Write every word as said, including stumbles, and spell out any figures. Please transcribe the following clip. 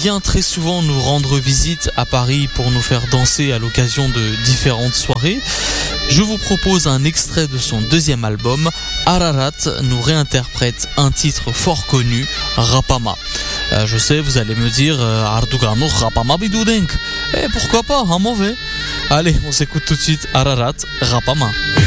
vient très souvent nous rendre visite à Paris pour nous faire danser à l'occasion de différentes soirées. Je vous propose un extrait de son deuxième album. Ararat nous réinterprète un titre fort connu, Rapama. Euh, je sais, vous allez me dire, Ardugano Rapama Bidoudeng. Eh, pourquoi pas, un mauvais. Allez, on s'écoute tout de suite Ararat, Rapama.